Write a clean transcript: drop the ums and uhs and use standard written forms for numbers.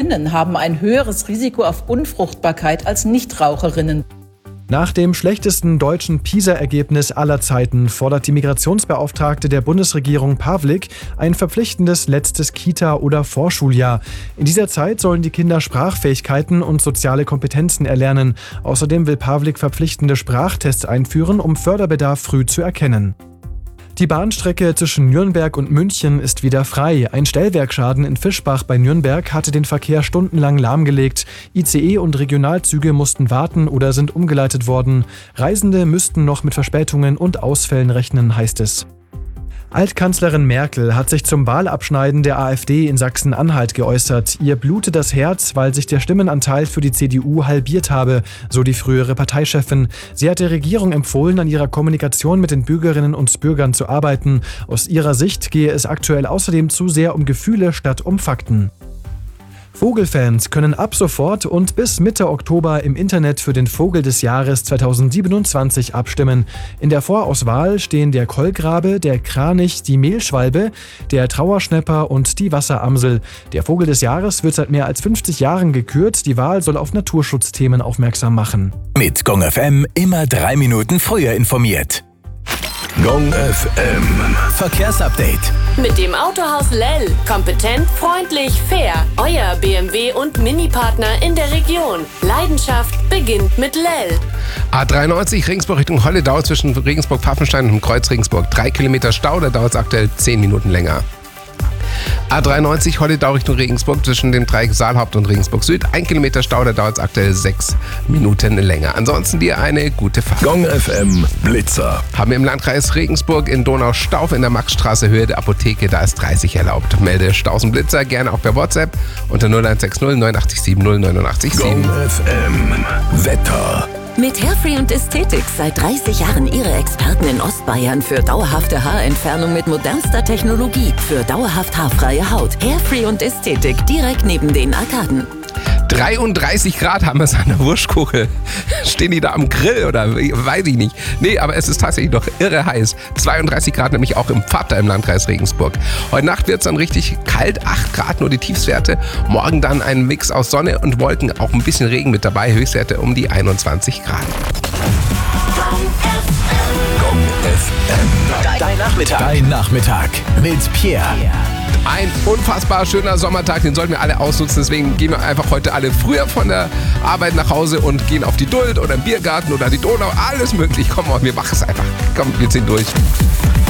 Raucherinnen haben ein höheres Risiko auf Unfruchtbarkeit als Nichtraucherinnen. Nach dem schlechtesten deutschen PISA-Ergebnis aller Zeiten fordert die Migrationsbeauftragte der Bundesregierung Pawlik ein verpflichtendes letztes Kita- oder Vorschuljahr. In dieser Zeit sollen die Kinder Sprachfähigkeiten und soziale Kompetenzen erlernen. Außerdem will Pawlik verpflichtende Sprachtests einführen, um Förderbedarf früh zu erkennen. Die Bahnstrecke zwischen Nürnberg und München ist wieder frei. Ein Stellwerkschaden in Fischbach bei Nürnberg hatte den Verkehr stundenlang lahmgelegt. ICE und Regionalzüge mussten warten oder sind umgeleitet worden. Reisende müssten noch mit Verspätungen und Ausfällen rechnen, heißt es. Altkanzlerin Merkel hat sich zum Wahlabschneiden der AfD in Sachsen-Anhalt geäußert. Ihr blute das Herz, weil sich der Stimmenanteil für die CDU halbiert habe, so die frühere Parteichefin. Sie hat der Regierung empfohlen, an ihrer Kommunikation mit den Bürgerinnen und Bürgern zu arbeiten. Aus ihrer Sicht gehe es aktuell außerdem zu sehr um Gefühle statt um Fakten. Vogelfans können ab sofort und bis Mitte Oktober im Internet für den Vogel des Jahres 2027 abstimmen. In der Vorauswahl stehen der Kohlgrabe, der Kranich, die Mehlschwalbe, der Trauerschnäpper und die Wasseramsel. Der Vogel des Jahres wird seit mehr als 50 Jahren gekürt. Die Wahl soll auf Naturschutzthemen aufmerksam machen. Mit Gong FM immer 3 Minuten früher informiert. Gong FM Verkehrsupdate. Mit dem Autohaus Lell. Kompetent, freundlich, fair. Euer BMW und Mini-Partner in der Region. Leidenschaft beginnt mit Lell. A93 Regensburg Richtung Holledau zwischen Regensburg-Pfaffenstein und dem Kreuz Regensburg. 3 Kilometer Stau, da dauert es aktuell 10 Minuten länger. A93 Holledau Richtung Regensburg zwischen dem Dreieck Saalhaupt und Regensburg Süd. 1 Kilometer Stau, da dauert es aktuell 6 Minuten länger. Ansonsten dir eine gute Fahrt. Gong FM Blitzer. Haben wir im Landkreis Regensburg in Donaustauf in der Maxstraße Höhe der Apotheke, da ist 30 erlaubt. Melde Staus und Blitzer gerne auch per WhatsApp unter 0160 987 08987. Gong FM Wetter. Mit Hairfree und Ästhetik seit 30 Jahren Ihre Experten in Ostbayern für dauerhafte Haarentfernung mit modernster Technologie für dauerhaft haarfreie Haut. Hairfree und Ästhetik direkt neben den Arkaden. 33 Grad haben wir es an der Wurstkuchel. Stehen die da am Grill oder weiß ich nicht. Nee, aber es ist tatsächlich doch irre heiß. 32 Grad nämlich auch im Pfadter im Landkreis Regensburg. Heute Nacht wird es dann richtig kalt, 8 Grad nur die Tiefstwerte. Morgen dann ein Mix aus Sonne und Wolken, auch ein bisschen Regen mit dabei. Höchstwerte um die 21 Grad. Gong FM. Dein Nachmittag mit Pierre. Ein unfassbar schöner Sommertag, den sollten wir alle ausnutzen. Deswegen gehen wir einfach heute alle früher von der Arbeit nach Hause und gehen auf die Duld oder im Biergarten oder die Donau. Alles möglich. Komm, wir machen es einfach. Komm, wir ziehen durch.